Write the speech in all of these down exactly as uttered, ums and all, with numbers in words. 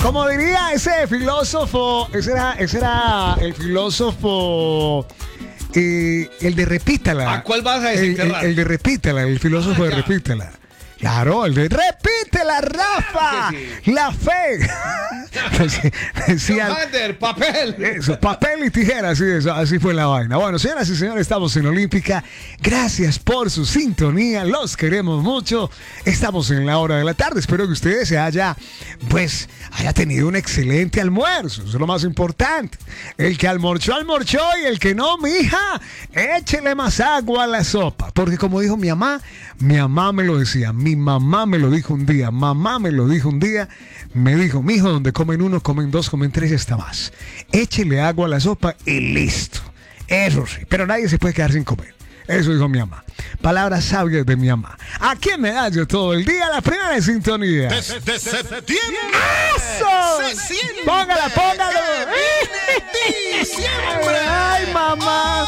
Como diría ese filósofo, ese era, ese era el filósofo, eh, el de Repítala. ¿A cuál vas a decir? El, el, el de Repítala, el filósofo Ah, de ya. Repítala. Claro, el de Repítela, Rafa. Claro que La fe. Decían, Commander, papel. eso, papel y tijera, así, eso, así fue la vaina. Bueno, señoras y señores, estamos en Olímpica. Gracias por su sintonía, los queremos mucho. Estamos en la hora de la tarde. Espero que ustedes se haya, pues, haya tenido un excelente almuerzo. Eso es lo más importante. El que almorzó, almorzó, y el que no, mija, échele más agua a la sopa. Porque como dijo mi mamá, mi mamá me lo decía, mi mamá me lo dijo un día, mamá me lo dijo un día, me dijo, mijo, donde comen uno, comen dos, comen tres y hasta más. Échele agua a la sopa y listo. Eso sí, pero nadie se puede quedar sin comer. Eso dijo mi mamá. Palabras sabias de mi mamá. Aquí en Medallo todo el día, la primera en sintonía. Desde septiembre. ¡Eso! Se siente. ¡Póngala, póngala! Viene diciembre. ¡Ay, mamá!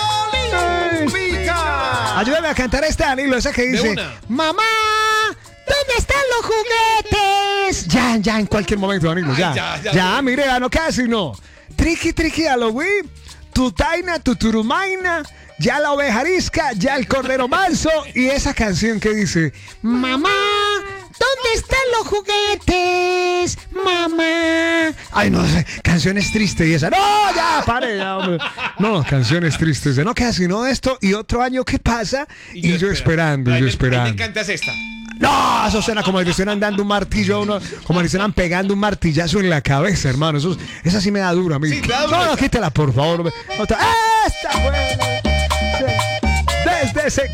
Olímpica. Ayúdame a cantar esta, Danilo, esa que dice: una. mamá, ¿dónde están los juguetes? Ya, ya, en cualquier momento, Danilo, Ay, ya. ya, Ya, ya, mire, ya no casi no. Triqui, triqui, Halloween, tu taina, tu turumaina, ya la oveja arisca, ya el cordero manso, y esa canción que dice: mamá, ¿dónde están los juguetes? Mamá. Ay, no sé, canciones tristes y esa. No, ya, pare, ya, hombre. No, canciones tristes. No queda sino esto y otro año que pasa y, yo, esperando, y Ay, yo me- esperando. Me encanta esta. No, eso suena como si le estuvieran dando un martillo a uno, como si le estuvieran pegando un martillazo en la cabeza, hermano. Eso, esa sí me da dura a mí. Sí, te da dura no, no, esa. quítela, por favor. Otra. ¡Esta buena! Desde ese